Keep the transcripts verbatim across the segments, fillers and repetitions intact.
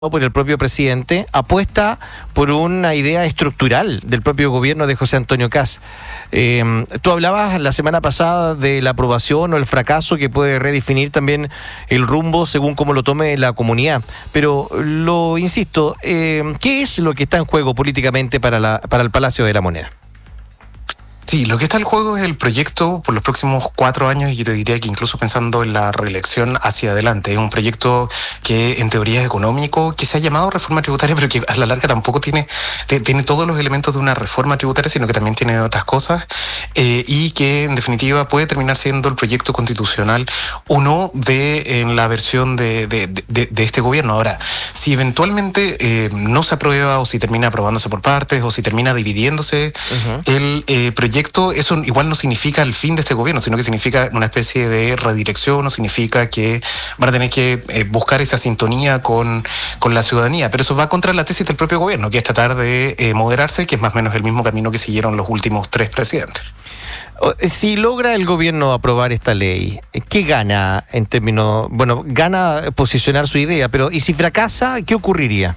por el propio presidente, apuesta por una idea estructural del propio gobierno de José Antonio Kast. Eh, tú hablabas la semana pasada de la aprobación o el fracaso que puede redefinir también el rumbo según cómo lo tome la comunidad. Pero lo insisto, eh, ¿qué es lo que está en juego políticamente para, la, para el Palacio de la Moneda? Sí, lo que está en juego es el proyecto por los próximos cuatro años y yo te diría que incluso pensando en la reelección hacia adelante. Es un proyecto que en teoría es económico, que se ha llamado reforma tributaria, pero que a la larga tampoco tiene, tiene todos los elementos de una reforma tributaria, sino que también tiene otras cosas eh, y que en definitiva puede terminar siendo el proyecto constitucional o no de en la versión de, de, de, de este gobierno. Ahora, si eventualmente eh, no se aprueba o si termina aprobándose por partes o si termina dividiéndose uh-huh. el eh, proyecto, eso igual no significa el fin de este gobierno, sino que significa una especie de redirección, o significa que van a tener que eh, buscar esa sintonía con, con la ciudadanía, pero eso va contra la tesis del propio gobierno, que es tratar de eh, moderarse, que es más o menos el mismo camino que siguieron los últimos tres presidentes. Si logra el gobierno aprobar esta ley, ¿qué gana en términos, bueno, gana posicionar su idea, pero ¿y si fracasa, qué ocurriría?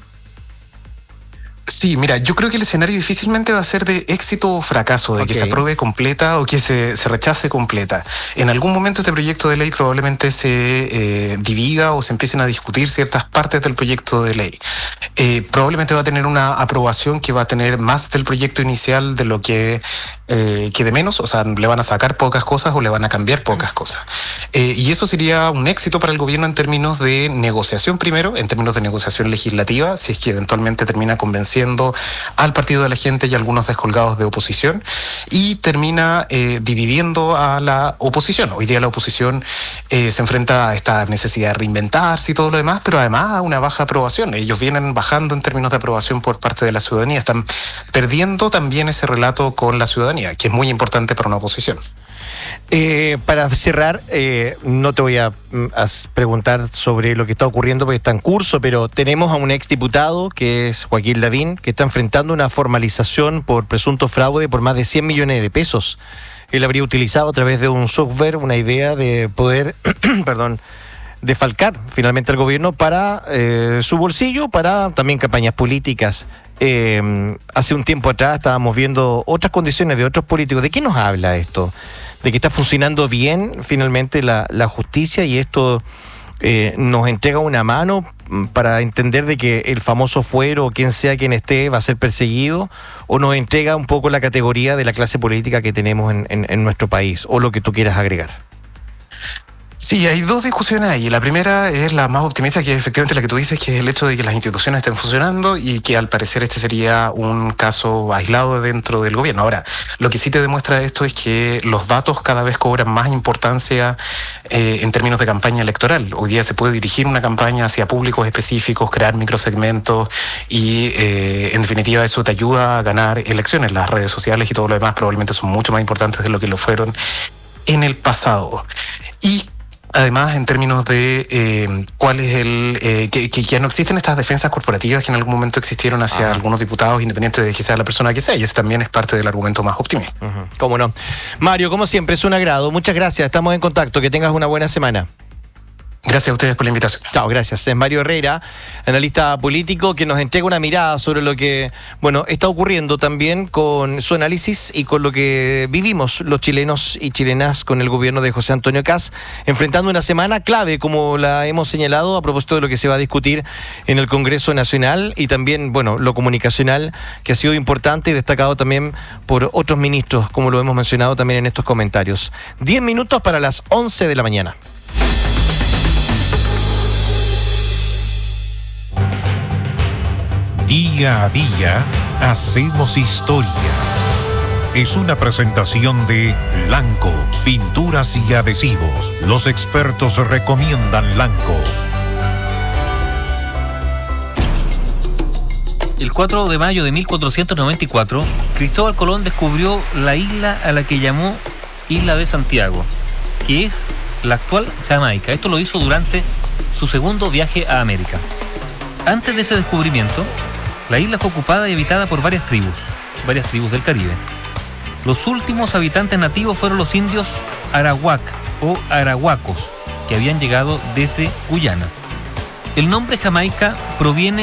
Sí, mira, yo creo que el escenario difícilmente va a ser de éxito o fracaso, de okay. que se apruebe completa o que se, se rechace completa. En algún momento este proyecto de ley probablemente se eh, divida o se empiecen a discutir ciertas partes del proyecto de ley. Eh, probablemente va a tener una aprobación que va a tener más del proyecto inicial de lo que, eh, que de menos, o sea, le van a sacar pocas cosas o le van a cambiar pocas cosas. Eh, y eso sería un éxito para el gobierno en términos de negociación primero, en términos de negociación legislativa, si es que eventualmente termina convenciendo al partido de la gente y algunos descolgados de oposición y termina eh, dividiendo a la oposición. Hoy día la oposición eh, se enfrenta a esta necesidad de reinventarse y todo lo demás, pero además a una baja aprobación. Ellos vienen bajando en términos de aprobación por parte de la ciudadanía. Están perdiendo también ese relato con la ciudadanía, que es muy importante para una oposición. Eh, para cerrar, eh, no te voy a, a preguntar sobre lo que está ocurriendo porque está en curso, pero tenemos a un exdiputado que es Joaquín Lavín, que está enfrentando una formalización por presunto fraude por más de cien millones de pesos. Él habría utilizado a través de un software una idea de poder, perdón, defalcar finalmente al gobierno para eh, su bolsillo, para también campañas políticas. Eh, hace un tiempo atrás estábamos viendo otras condiciones de otros políticos. ¿De qué nos habla esto? De que está funcionando bien finalmente la, la justicia y esto eh, nos entrega una mano para entender de que el famoso fuero o quien sea quien esté va a ser perseguido, o nos entrega un poco la categoría de la clase política que tenemos en, en, en nuestro país, o lo que tú quieras agregar. Sí, hay dos discusiones ahí. La primera es la más optimista, que es efectivamente la que tú dices, que es el hecho de que las instituciones estén funcionando y que al parecer este sería un caso aislado dentro del gobierno. Ahora, lo que sí te demuestra esto es que los datos cada vez cobran más importancia eh, en términos de campaña electoral. Hoy día se puede dirigir una campaña hacia públicos específicos, crear microsegmentos y eh, en definitiva eso te ayuda a ganar elecciones. Las redes sociales y todo lo demás probablemente son mucho más importantes de lo que lo fueron en el pasado. Y además, en términos de eh, cuál es el... Eh, que, que ya no existen estas defensas corporativas que en algún momento existieron hacia ah. algunos diputados, independientes de que sea la persona que sea, y ese también es parte del argumento más optimista. Uh-huh. ¿Cómo no? Mario, como siempre, es un agrado. Muchas gracias. Estamos en contacto. Que tengas una buena semana. Gracias a ustedes por la invitación. Chao, gracias. Es Mario Herrera, analista político, que nos entrega una mirada sobre lo que, bueno, está ocurriendo también con su análisis y con lo que vivimos los chilenos y chilenas con el gobierno de José Antonio Kast, enfrentando una semana clave, como la hemos señalado, a propósito de lo que se va a discutir en el Congreso Nacional y también, bueno, lo comunicacional, que ha sido importante y destacado también por otros ministros, como lo hemos mencionado también en estos comentarios. Diez minutos para las once de la mañana. Día a día hacemos historia. Es una presentación de Lanco, pinturas y adhesivos. Los expertos recomiendan Lanco. El cuatro de mayo de mil cuatrocientos noventa y cuatro, Cristóbal Colón descubrió la isla a la que llamó Isla de Santiago, que es la actual Jamaica. Esto lo hizo durante su segundo viaje a América. Antes de ese descubrimiento, la isla fue ocupada y habitada por varias tribus, varias tribus del Caribe. Los últimos habitantes nativos fueron los indios arawak o arahuacos, que habían llegado desde Guyana. El nombre Jamaica proviene